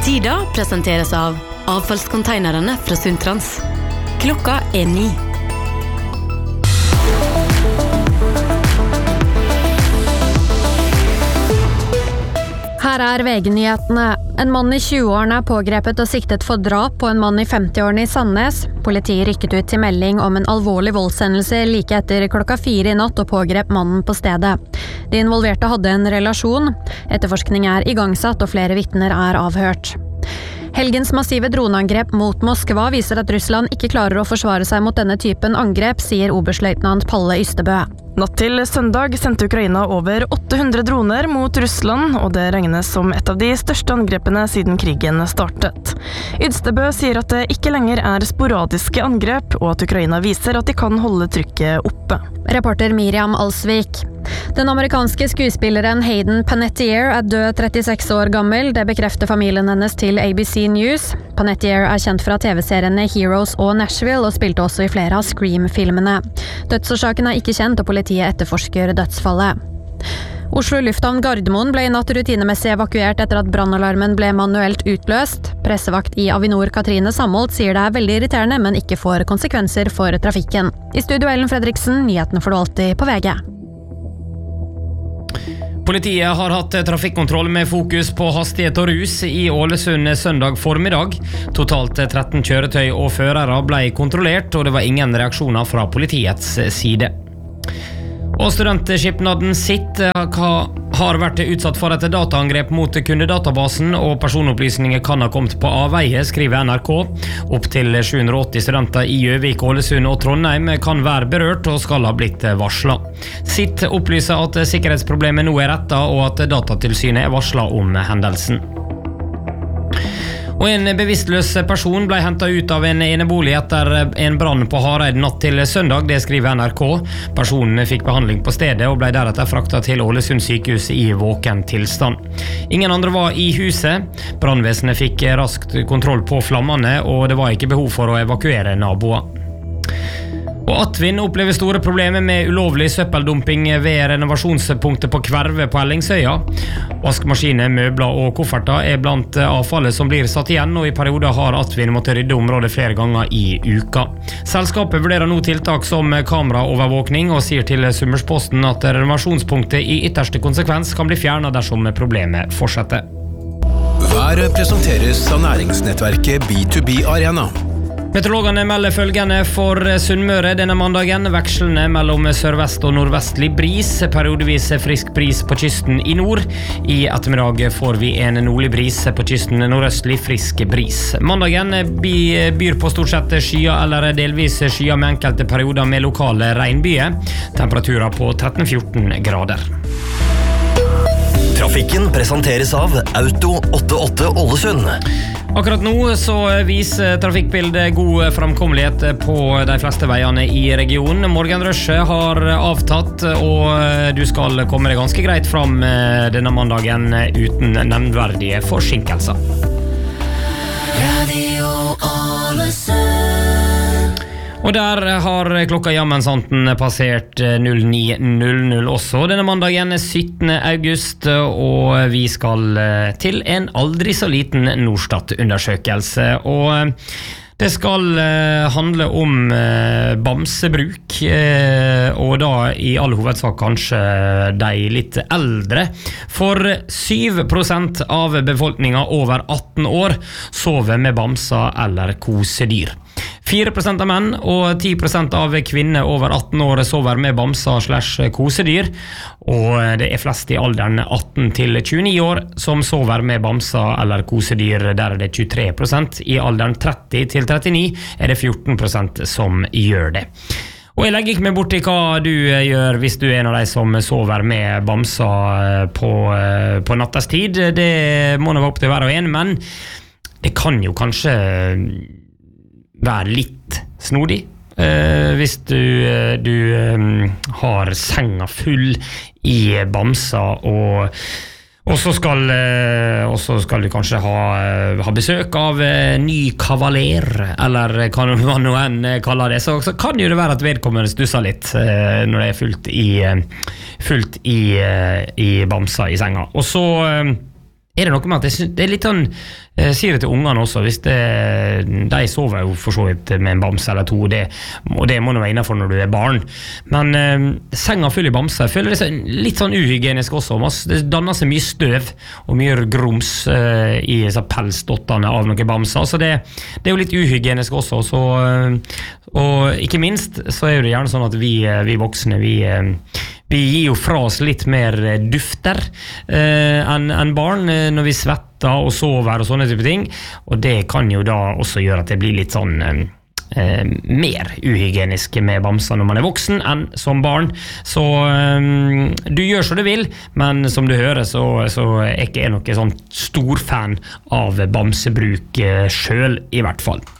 Tida presenteres av avfallskonteinerne fra Sundtrans. Klokka 9. Her VG-nyhetene. En mann I 20-årene pågrepet og siktet for drap på en mann I 50-årene I Sandnes. Politiet rykket ut til melding om en alvorlig voldshendelse like etter klokka 4 I natt og pågrep mannen på stedet. De involverte hadde en relasjon. Etterforskning igangsatt og flere vitner avhørt. Helgens massive droneangrep mot Moskva viser at Russland ikke klarer å forsvare seg mot denne typen angrep, sier oberstløytnant Palle Ystebø. Natt til søndag sendte Ukraina over 800 droner mot Russland, og det regnes som et av de største angrepene siden krigen startet. Ystebø sier at det ikke lenger sporadiske angrep, og at Ukraina viser at de kan holde trykket oppe. Reporter Miriam Alsvik. Den amerikanske skuespilleren Hayden Panettiere død 36 år gammel, det bekrefter familien hennes til ABC News. Panettiere kjent fra TV-seriene Heroes og Nashville, og spilte også I flere av Scream-filmene. Dødsårsaken ikke kjent, og politiet etterforsker dødsfallet. Oslo Lufthavn Gardermoen ble I natt rutinemessig evakuert etter at brannalarmen ble manuelt utløst. Pressevakt I Avinor Katrine Samholt sier det veldig irriterende, men ikke får konsekvenser for trafikken. I studio Ellen Fredriksen, nyhetene får du alltid på VG. Politiet har hatt trafikkontroll med fokus på hastighet og rus I Ålesund søndag formiddag. Totalt 13 kjøretøy og førere ble kontrollert, og det var ingen reaksjoner fra politiets side. Og studentskipnaden sitt har vært utsatt for et dataangrep mot kundedatabasen, og personopplysninger kan ha kommet på avveie, skriver NRK. Opp til 780 studenter I Gjøvik, Ålesund og Trondheim kan være berørt og skal ha blitt varslet. Sitt opplyser at sikkerhetsproblemet nå rettet, og at Datatilsynet varslet om hendelsen. Og en bevisstløs person ble hentet ut av en enebolig etter en brann på Hareid natt til søndag, det skriver NRK. Personen fikk behandling på stedet og ble deretter fraktet til Ålesund sykehus I våken tilstand. Ingen andre var I huset. Brannvesenet fikk raskt kontroll på flammene, og det var ikke behov for å evakuere naboer. Og Atvin opplever store problemer med ulovlig søppeldumping ved renovasjonspunktet på Kverve på Ellingsøya. Vaskemaskiner, møbler og kofferter blant avfallet som blir satt igjen, og I perioder har Atvin måttet rydde området flere ganger I uka. Selskapet vurderer nå tiltak som kameraovervåkning og sier til Summersposten at renovasjonspunktet I ytterste konsekvens kan bli fjernet dersom problemet fortsetter. Været presenteres av næringsnettverket B2B Arena. Meteorologene melder følgende for Sunnmøre denne mandagen. Vekslende mellom sørvest og nordvestlig bris, periodevis frisk bris på kysten I nord. I ettermiddag får vi en nordlig bris på kysten, nordøstlig frisk bris. Mandagen byr på stort sett skyer eller delvis skyer med enkelte perioder med lokale regnbyger. Temperaturer på 13-14 grader. Trafikken presenteres av Auto 88 Ålesund. Akkurat nå så viser trafikkbildet god framkommelighet på de fleste veiene I regionen. Morgenrushet har avtatt, og du skal komme deg ganske greit fram denne mandagen uten nevnverdige forsinkelser. Radio Ålesund. Og der har klokka jammensanten passert 09.00 også. Denne mandagen 17. august, og vi skal til en aldri så liten Norstat-undersøkelse. Og det skal handle om bamsebruk, og da I all hovedsak kanskje de litt eldre. For 7% av befolkningen over 18 år sover med bamser eller kosedyr. 4% av menn og 10% av kvinner over 18 år sover med bamser/kosedyr, og det flest I alderen 18 til 29 år som sover med bamser eller kosedyr. Der det 23%. I alderen 30 til 39 det 14% som gjør det. Og jeg legger ikke meg bort I hva du gjør hvis du en av de som sover med bamser på nattestid. Det må nå være opp til hver og en, men det kan jo kanskje være litt snodig hvis du har senga full I bamser og så skal du kanskje ha besøk av ny kavaler, eller hva man nå enn kaller det, så kan jo det være at vedkommende stusser litt når det fullt I bamser I senga. Og så det noe med at jeg synes, det litt sånn, jeg sier det til ungene også, hvis de sover jo for så vidt med en bamse eller to, og det må du være innenfor når du er barn, men senga full i bamse, jeg føler det litt sånn uhygienisk også, det danner seg mye støv og mye grums i pelsdottene av noen bamser, så det jo litt uhygienisk også, og ikke minst så det gjerne sånn at vi voksne, vi gir jo fra oss litt mer dufter enn barn når vi svetter og sover og sånne type ting, og det kan jo da også gjøre at det blir litt sånn mer uhygienisk med bamser når man voksen enn som barn, så du gjør som du vil, men som du hører så ikke jeg noen sånn stor fan av bamsebruk selv i hvert fall.